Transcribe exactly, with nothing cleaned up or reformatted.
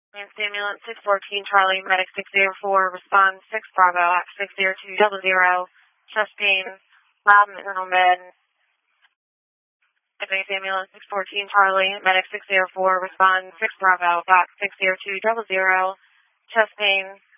Emergency ambulance six fourteen Charlie, medic six zero four, respond six Bravo at six zero two double zero, chest pain, loud maternal med. Emergency ambulance six fourteen Charlie, medic six zero four, respond six Bravo at six zero two double zero, chest pain,